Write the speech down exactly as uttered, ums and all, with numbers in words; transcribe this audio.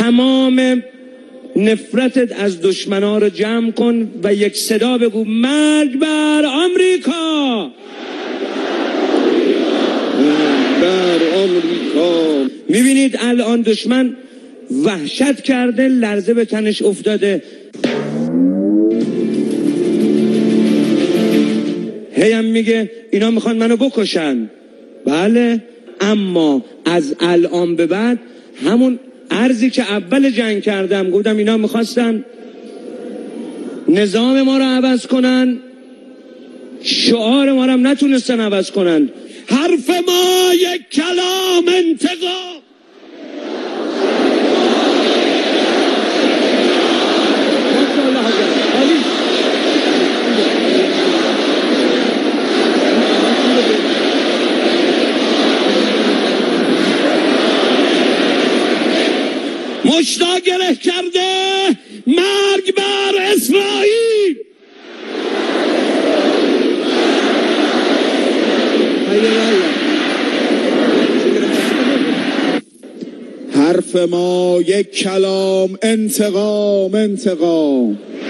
تمام نفرتت از دشمنا رو جمع کن و یک صدا بگو مرگ بر آمریکا، بر آمریکا. میبینید الان دشمن وحشت کرده، لرزه به تنش افتاده. هیم میگه اینا میخوان منو بکشن. بله، اما از الان به بعد همون ارزی که اول جنگ کردم گفتم اینا میخواستن نظام ما رو عوض کنن، شعار ما رو هم نتونستن عوض کنن. حرف ما یک کلام انتقام. مشتا گره کرده مرگ بر اسرائیل. حرف ما یک کلام انتقام انتقام.